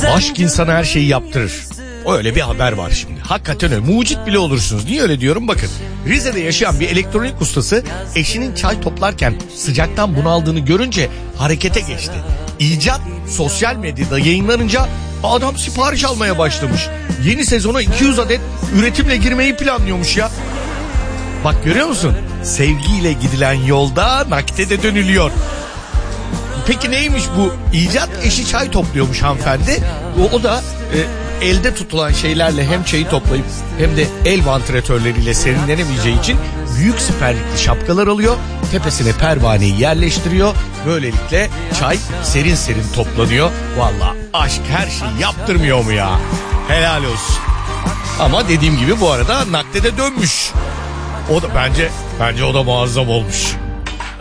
Aşk insana her şeyi yaptırır. Öyle bir haber var şimdi. Hakikaten öyle. Mucit bile olursunuz. Niye öyle diyorum? Bakın. Rize'de yaşayan bir elektronik ustası eşinin çay toplarken sıcaktan bunaldığını görünce harekete geçti. İcat sosyal medyada yayınlanınca adam sipariş almaya başlamış. Yeni sezona 200 adet üretimle girmeyi planlıyormuş ya. Bak görüyor musun? Sevgiyle gidilen yolda nakde de dönülüyor. Peki neymiş bu icat? Eşi çay topluyormuş hanımefendi. O da elde tutulan şeylerle hem çayı toplayıp hem de el vantilatörleriyle serinlenemeyeceği için büyük siperlikli şapkalar alıyor. Tepesine pervaneyi yerleştiriyor. Böylelikle çay serin serin toplanıyor. Vallahi aşk her şeyi yaptırmıyor mu ya? Helal olsun. Ama dediğim gibi bu arada nakde de dönmüş. O da bence o da muazzam olmuş.